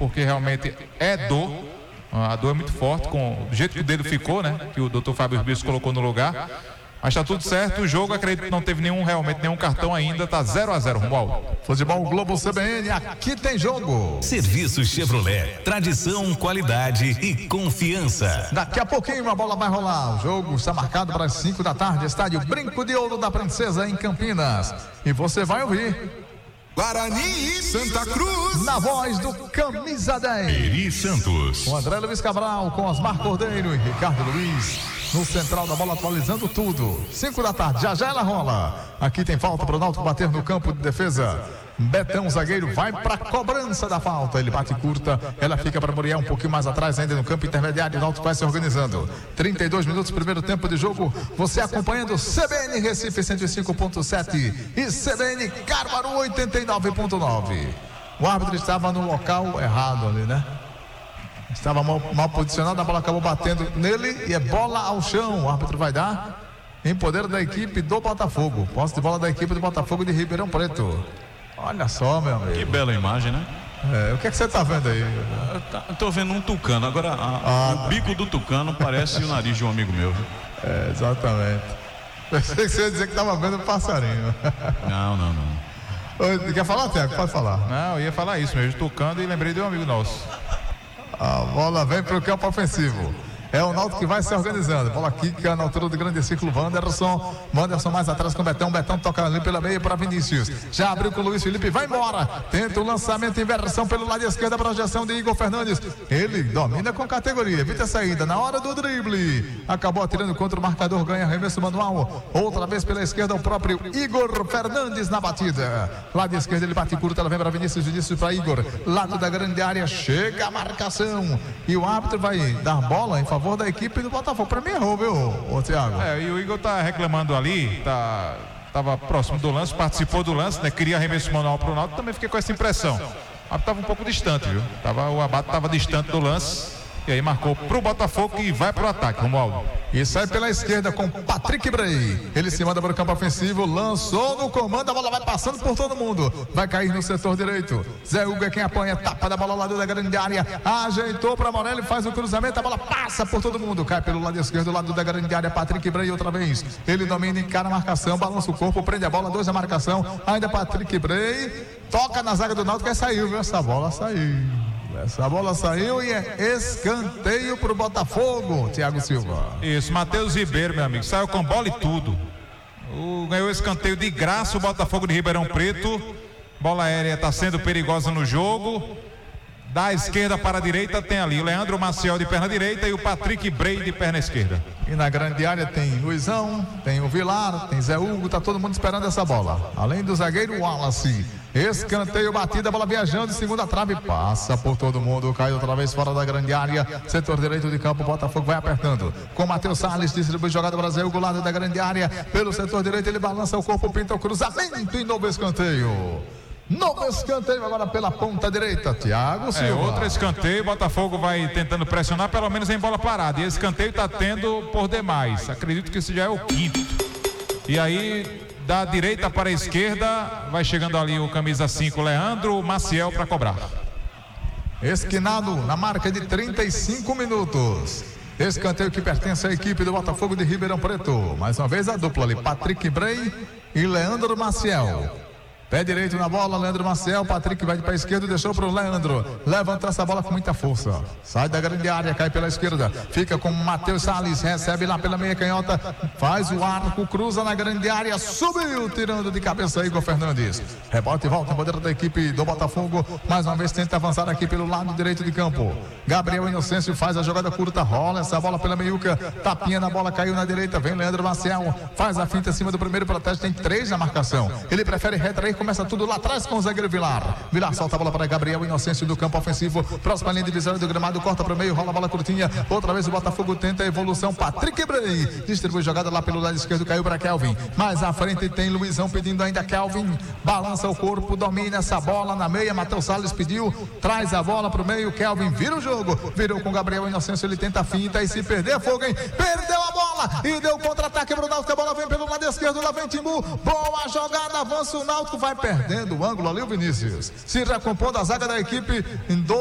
porque realmente é dor. A dor é muito forte, do jeito que o dedo ficou, né? Que o Dr. Fábio Bispo colocou no lugar. Mas tá tudo certo, o jogo, acredito que não teve realmente nenhum cartão ainda, tá 0-0, Romualdo. Futebol Globo CBN, aqui tem jogo. Serviço Chevrolet, tradição, qualidade e confiança. Daqui a pouquinho a bola vai rolar. O jogo está marcado para as 5 da tarde, estádio Brinco de Ouro da Princesa, em Campinas. E você vai ouvir Guarani e Santa Cruz, na voz do Camisa 10, Eri Santos, com André Luiz Cabral, com Osmar Cordeiro e Ricardo Luiz. No central da bola, atualizando tudo. 5 da tarde, já ela rola. Aqui tem falta para o Náutico bater no campo de defesa. Betão, zagueiro, vai para a cobrança da falta. Ele bate curta, ela fica para Muriel um pouquinho mais atrás, ainda no campo intermediário. O Náutico vai se organizando. 32 minutos, primeiro tempo de jogo. Você acompanhando CBN Recife 105.7 e CBN Caruaru 89.9. O árbitro estava no local errado ali, né? Estava mal posicionado, a bola acabou batendo nele e é bola ao chão. O árbitro vai dar em poder da equipe do Botafogo. Posse de bola da equipe do Botafogo de Ribeirão Preto. Olha só, meu amigo. Que bela imagem, né? O que é que você tá vendo aí? Eu tô vendo um tucano. Agora, o bico do tucano parece o nariz de um amigo meu. Exatamente. Pensei que você ia dizer que tava vendo um passarinho. Não. Quer falar, Tiago? Pode falar. Não, eu ia falar isso mesmo, tucano, e lembrei de um amigo nosso. A bola vem para o campo ofensivo. É o Náutico que vai se organizando. Bola quica na altura do grande círculo. Wanderson mais atrás com o Betão. Betão toca ali pela meia para Vinícius. Já abriu com o Luiz Felipe. Vai embora. Tenta o lançamento em versão pelo lado esquerdo. Projeção de Igor Fernandes. Ele domina com categoria. Evita a saída na hora do drible. Acabou atirando contra o marcador. Ganha arremesso manual. Outra vez pela esquerda o próprio Igor Fernandes na batida. Lado esquerdo ele bate curta. Ela vem para Vinícius. Vinícius para Igor. Lado da grande área. Chega a marcação. E o árbitro vai dar bola em favor da equipe do Botafogo. Pra mim errou, viu, Thiago? E o Igor tá reclamando ali, tava próximo do lance, participou do lance, né? Queria arremesso manual pro Náutico, também fiquei com essa impressão. O árbitro tava um pouco distante, viu? O abate tava distante do lance. E aí marcou pro Botafogo e vai pro ataque, Romualdo. E sai pela esquerda com Patrick Bray. Ele se manda para o campo ofensivo, lançou no comando, a bola vai passando por todo mundo. Vai cair no setor direito. Zé Hugo é quem apanha, tapa da bola ao lado da grande área. Ajeitou para Morelli, faz o cruzamento, a bola passa por todo mundo. Cai pelo lado esquerdo, lado da grande área. Patrick Bray outra vez. Ele domina, encara a marcação, balança o corpo, prende a bola, 2 a marcação. Ainda Patrick Bray. Toca na zaga do Náutico, que saiu, viu? Essa bola saiu e é escanteio pro Botafogo, Thiago Silva. Isso, Matheus Ribeiro, meu amigo, saiu com bola e tudo. Ganhou escanteio de graça o Botafogo de Ribeirão Preto. Bola aérea está sendo perigosa no jogo. Da esquerda para a direita tem ali o Leandro Maciel de perna direita e o Patrick Bray de perna esquerda. E na grande área tem Luizão, tem o Vilar, tem Zé Hugo, tá todo mundo esperando essa bola. Além do zagueiro Wallace. Escanteio, batida, bola viajando de segunda trave, passa por todo mundo, cai outra vez fora da grande área, setor direito de campo, Botafogo vai apertando. Com Matheus Salles, distribui jogada para Zé Hugo, lado da grande área, pelo setor direito, ele balança o corpo, pinta o cruzamento e novo escanteio. Novo escanteio agora pela ponta direita, Thiago Silva. Outro escanteio, Botafogo vai tentando pressionar, pelo menos em bola parada. E esse escanteio está tendo por demais. Acredito que esse já é o 5º. E aí, da direita para a esquerda, vai chegando ali o camisa 5, Leandro Maciel, para cobrar. Esquinado na marca de 35 minutos. Escanteio que pertence à equipe do Botafogo de Ribeirão Preto. Mais uma vez a dupla ali, Patrick Bray e Leandro Maciel. Pé direito na bola, Leandro Maciel. Patrick vai para a esquerda, deixou para o Leandro. Levanta essa bola com muita força. Sai da grande área, cai pela esquerda. Fica com o Matheus Salles, recebe lá pela meia canhota. Faz o arco, cruza na grande área. Subiu, tirando de cabeça Igor Fernandes. Rebote e volta em poder da equipe do Botafogo. Mais uma vez tenta avançar aqui pelo lado direito de campo. Gabriel Inocêncio faz a jogada curta, rola essa bola pela meiuca. Tapinha na bola, caiu na direita. Vem Leandro Maciel, faz a finta em cima do primeiro protesto. Tem 3 na marcação. Ele prefere retrair. Começa tudo lá atrás com o zagueiro Vilar. Vilar solta a bola para Gabriel Inocêncio do campo ofensivo. Próxima linha divisória do gramado, corta para o meio, rola a bola curtinha. Outra vez o Botafogo tenta a evolução. Patrick Bray distribui jogada lá pelo lado esquerdo, caiu para Kelvin. Mais à frente tem Luizão pedindo ainda Kelvin. Balança o corpo, domina essa bola na meia. Matheus Salles pediu, traz a bola para o meio. Kelvin vira o jogo, virou com Gabriel Inocêncio. Ele tenta a finta e se perder, fogo, hein? Perdeu a bola e deu contra-ataque para o Náutico. A bola vem pelo lado esquerdo, lá vem Timbu. Boa jogada, avança o Náutico, vai perdendo o ângulo ali o Vinícius. Se recompondo a zaga da equipe em